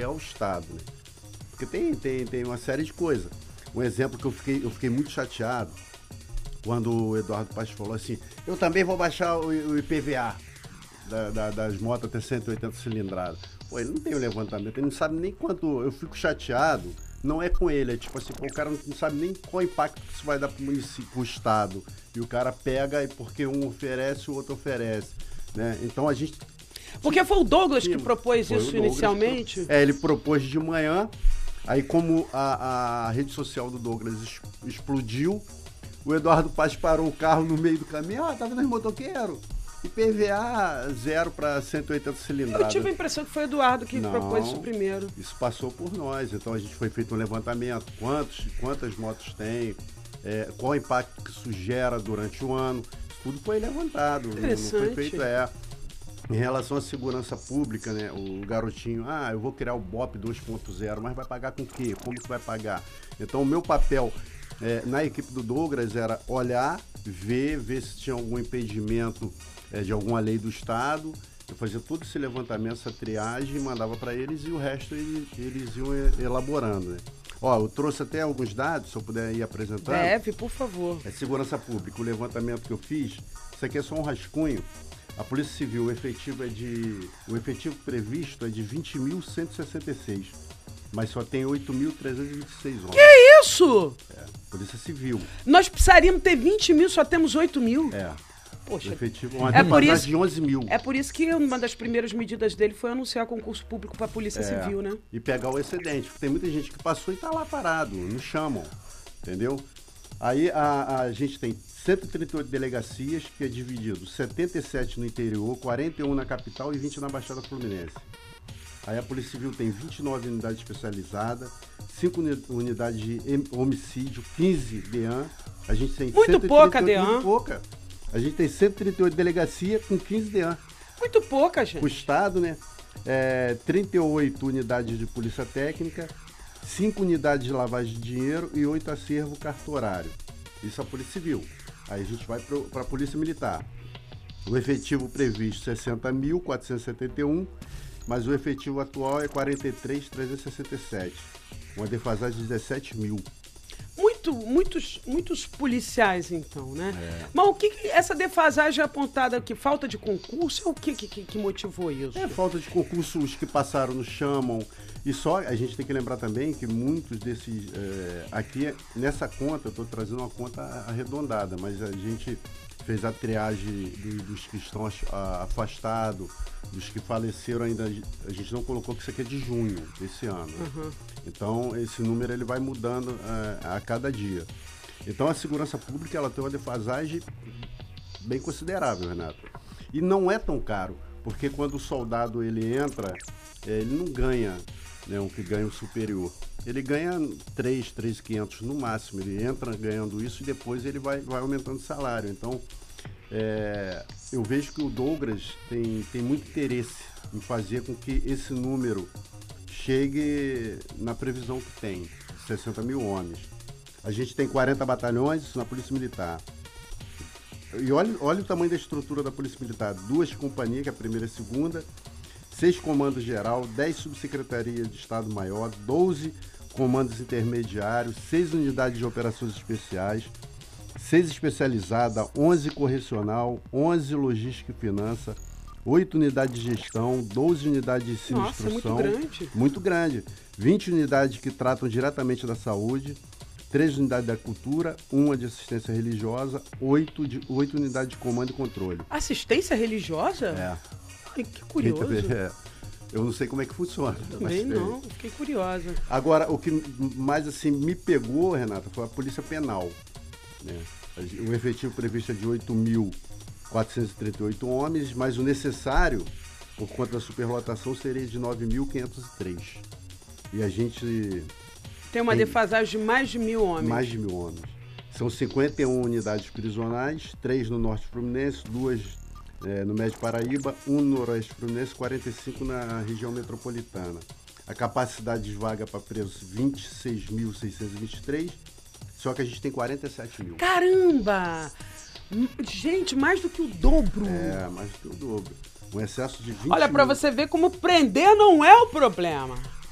até ao Estado, né? Porque tem uma série de coisas. Um exemplo que eu fiquei muito chateado quando o Eduardo Paes falou assim, eu também vou baixar o IPVA das motos até 180 cilindradas. Pô, ele não tem o levantamento, ele não sabe nem quanto. Eu fico chateado, não é com ele, é tipo assim, pô, o cara não sabe nem qual impacto que isso vai dar pro município, pro Estado. E o cara pega, porque um oferece, o outro oferece. Né? Então a gente. Porque foi o Douglas que propôs isso inicialmente? Ele propôs de manhã, aí como a rede social do Douglas explodiu, o Eduardo Paes parou o carro no meio do caminho, tá vendo os motoqueiros? IPVA 0 para 180 cilindradas. Eu tive a impressão que foi o Eduardo que propôs isso primeiro. Isso passou por nós, então a gente foi feito um levantamento, quantas motos tem, qual o impacto que isso gera durante o ano, tudo foi levantado. Interessante. Não foi feito, Em relação à segurança pública, né, o garotinho, eu vou criar o BOP 2.0, mas vai pagar com o quê? Como que vai pagar? Então o meu papel na equipe do Douglas era olhar, ver se tinha algum impedimento de alguma lei do Estado. Eu fazia todo esse levantamento, essa triagem, mandava para eles e o resto eles iam elaborando. Né? Eu trouxe até alguns dados, se eu puder ir apresentando. Deve, por favor. Segurança Pública, o levantamento que eu fiz, isso aqui é só um rascunho. A Polícia Civil, o efetivo previsto é de 20.166, mas só tem 8.326 homens. Que isso? Polícia Civil. Nós precisaríamos ter 20 mil, só temos 8 mil. Poxa, o efetivo, uma defasagem de 11 mil. É por isso que uma das primeiras medidas dele foi anunciar concurso público para a Polícia Civil, né? E pegar o excedente, porque tem muita gente que passou e tá lá parado, não chamam, entendeu? Aí a gente tem 138 delegacias, que é dividido 77 no interior, 41 na capital e 20 na Baixada Fluminense. Aí a Polícia Civil tem 29 unidades especializadas, 5 unidades de homicídio, 15 DEAN. A gente tem muito pouca DEAN. Muito pouca. A gente tem 138 delegacias com 15 DEAN. Muito pouca, gente. O Estado, né? 38 unidades de polícia técnica, 5 unidades de lavagem de dinheiro e 8 acervo cartorário. Isso é a Polícia Civil. Aí a gente vai para a Polícia Militar. O efetivo previsto 60.471, mas o efetivo atual é 43.367. Uma defasagem de 17 mil. Muitos policiais, então, né? Mas o que essa defasagem é apontada aqui? Falta de concurso? O que motivou isso? Falta de concurso, os que passaram não chamam. E só a gente tem que lembrar também que muitos desses... aqui, nessa conta, eu estou trazendo uma conta arredondada, mas a gente fez a triagem dos que estão afastados, dos que faleceram ainda. A gente não colocou que isso aqui é de junho desse ano. Uhum. Então, esse número ele vai mudando a cada dia. Então, a segurança pública ela tem uma defasagem bem considerável, Renato. E não é tão caro, porque quando o soldado ele entra, ele não ganha, né, o que ganha o superior. Ele ganha 3.500 no máximo. Ele entra ganhando isso e depois ele vai aumentando o salário. Então, eu vejo que o Douglas tem muito interesse em fazer com que esse número chegue na previsão que tem, 60 mil homens. A gente tem 40 batalhões, isso na Polícia Militar. E olha o tamanho da estrutura da Polícia Militar. 2 companhias, que é a primeira e a segunda, 6 comandos geral, 10 subsecretarias de Estado-Maior, 12 comandos intermediários, 6 unidades de operações especiais, 6 especializadas, 11 correcional, 11 logística e finança, 8 unidades de gestão, 12 unidades de ensino e instrução. Muito grande. Muito grande. 20 unidades que tratam diretamente da saúde, 3 unidades da cultura, 1 de assistência religiosa, 8 unidades de comando e controle. Assistência religiosa? Ai, que curioso. Eu não sei como é que funciona. Também não, fiquei curiosa. Agora, o que mais assim me pegou, Renata, foi a Polícia Penal. Né? O efetivo previsto é de 8.438 homens, mas o necessário, por conta da superlotação, seria de 9.503. E a gente... Tem uma defasagem de mais de 1.000 homens. Mais de 1.000 homens. São 51 unidades prisionais, 3 no Norte Fluminense, 2 no Médio Paraíba, 1 no Noroeste Fluminense, 45 na região metropolitana. A capacidade de vaga para presos, 26.623, só que a gente tem 47 mil. Caramba! Gente, mais do que o dobro. Mais do que o dobro. Um excesso de 20 Olha, mil. para você ver como prender não é o problema.